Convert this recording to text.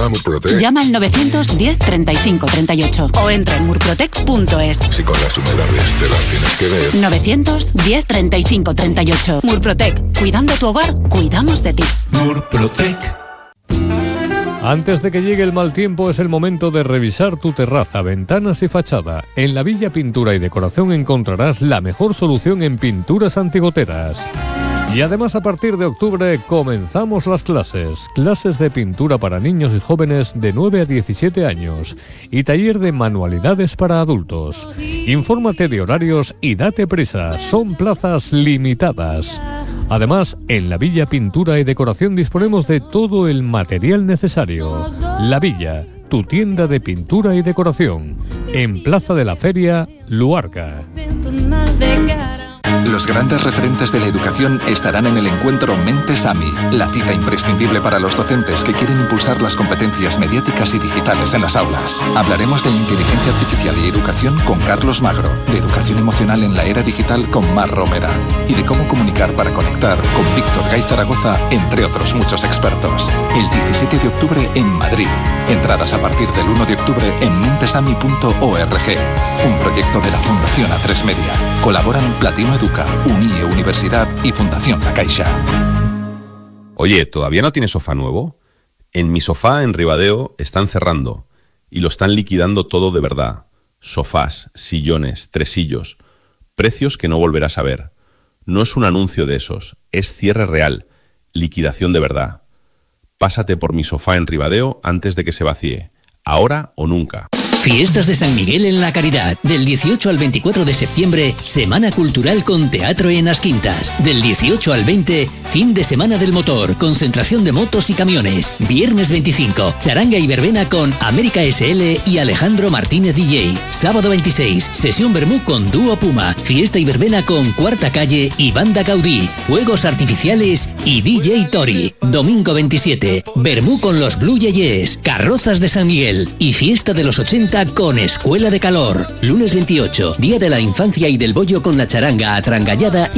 Llama a Murprotec. Llama al 910 35 38 o entra en murprotec.es. Si con las humedades te las tienes que ver. 910 35 38. Murprotec. Cuidando tu hogar, cuidamos de ti. Murprotec. Antes de que llegue el mal tiempo es el momento de revisar tu terraza, ventanas y fachada. En la Villa Pintura y Decoración encontrarás la mejor solución en pinturas antigoteras. Y además a partir de octubre comenzamos las clases de pintura para niños y jóvenes de 9 a 17 años y taller de manualidades para adultos. Infórmate de horarios y date prisa, son plazas limitadas. Además, en la Villa Pintura y Decoración disponemos de todo el material necesario. La Villa, tu tienda de pintura y decoración, en Plaza de la Feria, Luarca. Los grandes referentes de la educación estarán en el encuentro Mentes AMI, la cita imprescindible para los docentes que quieren impulsar las competencias mediáticas y digitales en las aulas. Hablaremos de inteligencia artificial y educación con Carlos Magro, de educación emocional en la era digital con Mar Romera y de cómo comunicar para conectar con Víctor Gay Zaragoza, entre otros muchos expertos. El 17 de octubre en Madrid. Entradas a partir del 1 de octubre en mentesami.org. Un proyecto de la Fundación A3 Media. Colaboran Platino Educa, UNIE Universidad y Fundación La Caixa. Oye, ¿todavía no tienes sofá nuevo? En Mi Sofá, en Ribadeo, están cerrando y lo están liquidando todo de verdad. Sofás, sillones, tresillos, precios que no volverás a ver. No es un anuncio de esos, es cierre real, liquidación de verdad. Pásate por Mi Sofá en Ribadeo antes de que se vacíe, ahora o nunca. Fiestas de San Miguel en la Caridad. Del 18 al 24 de septiembre, Semana Cultural con teatro en As Quintas. Del 18 al 20, Fin de Semana del Motor, concentración de motos y camiones. Viernes 25, charanga y verbena con América SL y Alejandro Martínez DJ. Sábado 26, sesión vermú con Dúo Puma. Fiesta y verbena con Cuarta Calle y Banda Gaudí. Fuegos artificiales y DJ Tori. Domingo 27, vermú con los Blue Yeyes. Carrozas de San Miguel y fiesta de los 80 con Escuela de Calor. Lunes 28, Día de la Infancia y del Bollo con la charanga atrangallada